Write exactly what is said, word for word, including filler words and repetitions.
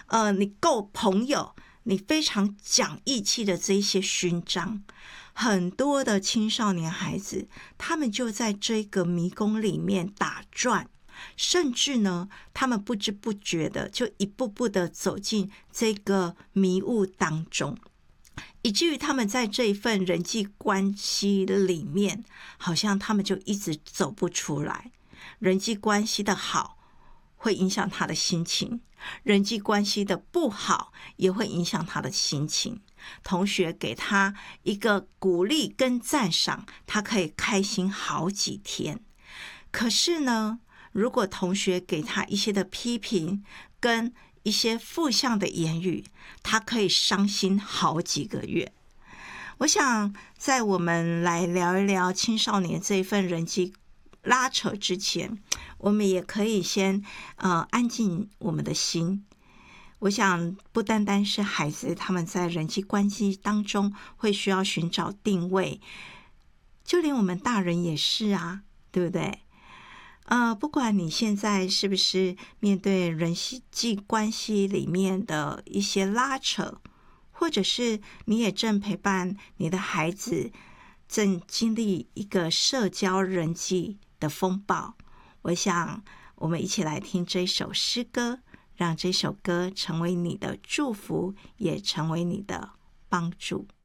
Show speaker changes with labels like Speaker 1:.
Speaker 1: 呃，你够朋友，你非常讲义气的这一些勋章，很多的青少年孩子，他们就在这个迷宫里面打转，甚至呢，他们不知不觉的就一步步的走进这个迷雾当中，以至于他们在这一份人际关系里面，好像他们就一直走不出来。人际关系的好会影响他的心情，人际关系的不好也会影响他的心情。同学给他一个鼓励跟赞赏，他可以开心好几天。可是呢，如果同学给他一些的批评跟一些负向的言语，他可以伤心好几个月。我想在我们来聊一聊青少年这一份人际拉扯之前，我们也可以先呃安静我们的心。我想不单单是孩子他们在人际关系当中会需要寻找定位，就连我们大人也是啊，对不对？呃，不管你现在是不是面对人际关系里面的一些拉扯，或者是你也正陪伴你的孩子正经历一个社交人际的风暴，我想我们一起来听这首诗歌，让这首歌成为你的祝福，也成为你的帮助。